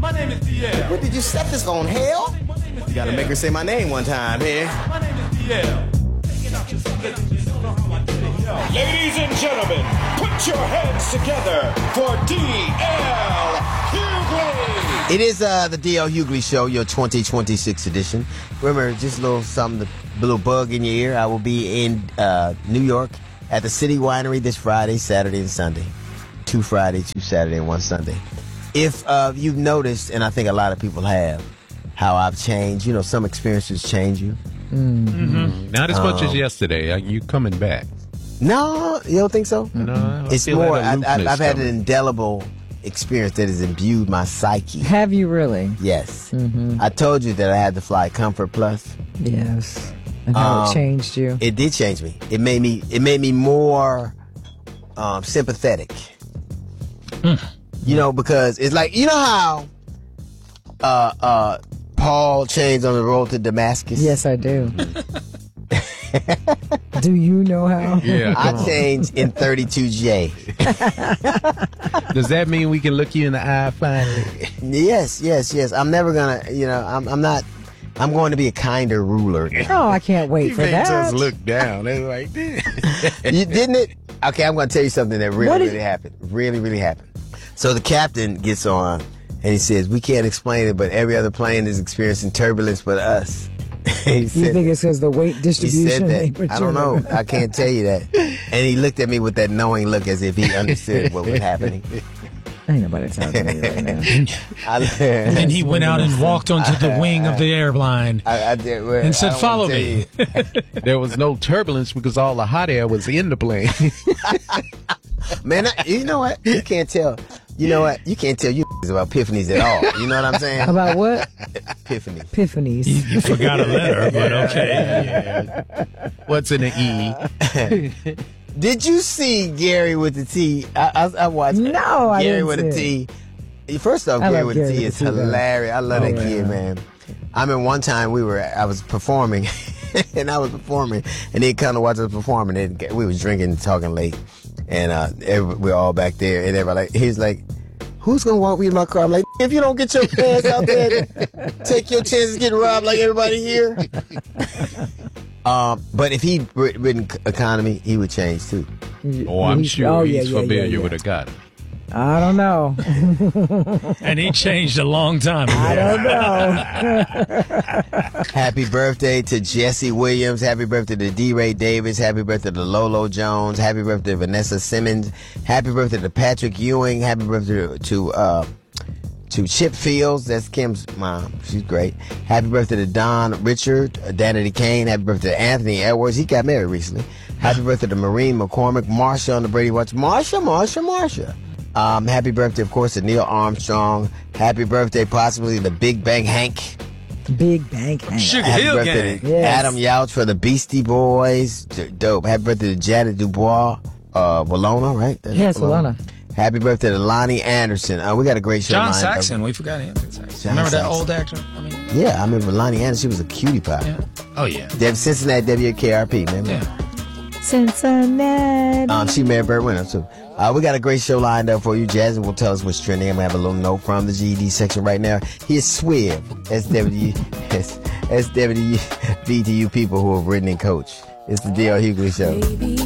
My name is DL. What did you set this on, hell? You gotta make her say my name one time here. My name is DL. Ladies and gentlemen, put your hands together for D.L. Hughley. It is the D.L. Hughley Show, your 2026 edition. Remember, just a little something, a little bug in your ear. I will be in New York at the City Winery this Friday, Saturday, and Sunday. 2 Friday, 2 Saturday, and 1 Sunday. If you've noticed, and I think a lot of people have, how I've changed, you know, some experiences change you. Mm-hmm. Not as much as yesterday. You coming back? No, you don't think so? No, it's more. I've had an indelible experience that has imbued my psyche. Have you really? Yes. Mm-hmm. I told you that I had to fly Comfort Plus. Yes. And how it changed you? It did change me. It made me more sympathetic. You know, because it's like, you know how Paul changed on the road to Damascus? Yes, I do. Do you know how? Yeah, I changed in 32J. Does that mean we can look you in the eye finally? Yes. I'm never gonna, I'm going to be a kinder ruler. Oh, I can't wait for that. Just look down. It's like this. You didn't it? Okay, I'm going to tell you something that really happened. Really happened. So the captain gets on and he says, we can't explain it, but every other plane is experiencing turbulence but us. You think it's because the weight distribution? He said that. I don't know. I can't tell you that. And he looked at me with that knowing look as if he understood what was happening. Ain't nobody talking to me right now. And he went out and walked onto the wing of the airline and said, follow me. There was no turbulence because all the hot air was in the plane. Man, you know what? You can't tell. You know what? You can't tell you about epiphanies at all. You know what I'm saying? About what? Epiphanies. You forgot a letter, but okay. Yeah. What's in the E? Did you see Gary with the T? I watched No, I Gary didn't with see the T. First off, Gary with the T is hilarious. I love that kid, man. I mean, one time I was performing, and he kind of watched us perform, and we was drinking and talking late, and we're all back there, and everybody, he's like, who's gonna walk me in my car? I'm like, if you don't get your pants out there, take your chances getting robbed like everybody here. But if he'd written economy, he would change too. Oh, I'm sure he's familiar with a guy. I don't know. And he changed a long time ago. I don't know. Happy birthday to Jesse Williams. Happy birthday to D. Ray Davis. Happy birthday to Lolo Jones. Happy birthday to Vanessa Simmons. Happy birthday to Patrick Ewing. Happy birthday to Chip Fields. That's Kim's mom. She's great. Happy birthday to Don Richard, Danity Kane. Happy birthday to Anthony Edwards. He got married recently. Happy birthday to Maureen McCormick. Marsha on the Brady Watch. Marsha. Happy birthday, of course, to Neil Armstrong. Happy birthday, possibly to Big Bang Hank. Big Bang Hank. Sugar Happy Hill birthday Gang. to Adam Yauch for the Beastie Boys. Dope. Happy birthday to Janet Dubois. Walona, right? Yes, Walona. Happy birthday to Lonnie Anderson. We got a great show. John Saxon. We forgot him. Remember that old actor? Yeah, I remember Lonnie Anderson. She was a cutie pie. Yeah. Oh, yeah. Cincinnati WKRP, man. Yeah. Cincinnati. She married Burt Winter, too. We got a great show lined up for you. Jasmine will tell us what's trending. I'm going to have a little note from the GED section right now. Here's Swiv. SWV to you people who have written and coached. It's the D.L. Hughley Show.